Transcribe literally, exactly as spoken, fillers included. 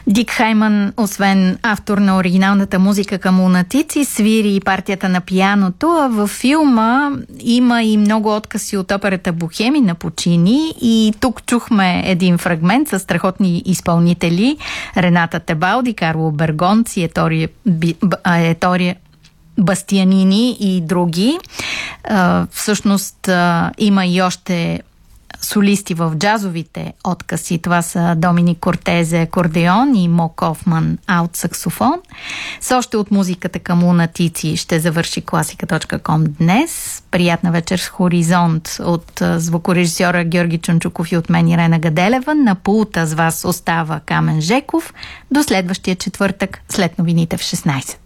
Дик Хайман, освен автор на оригиналната музика към Лунатици, свири и партията на пианото, а във филма има и много откази от операта Бохеми на Пучини и тук чухме един фрагмент с страхотни изпълнители: Рената Тебалди, Карло Бергонци, Етория, Етория Бастианини и други. А, всъщност а, има и още солисти в джазовите откъси. Това са Доминик Кортезе акордеон и Мо Кофман алт саксофон. С още от музиката към Лунатици ще завърши класика точка ком днес. Приятна вечер с Хоризонт от звукорежисьора Георги Чунчуков и от мен Ирена Гаделева. На пулта с вас остава Камен Жеков. До следващия четвъртък след новините в шестнайсет.